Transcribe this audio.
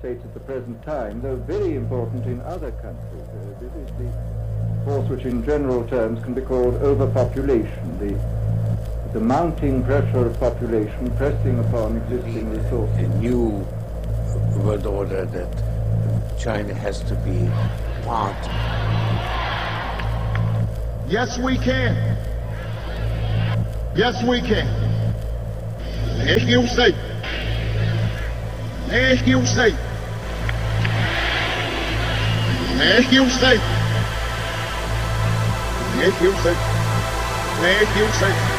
States at the present time, though very important in other countries. This is the force which in general terms can be called overpopulation, the mounting pressure of population pressing upon existing resources. A new world order that China has to be part. Yes, we can. Yes, we can. Ask you say. Ask you say. Ask you say. Ask you say. Ask you say.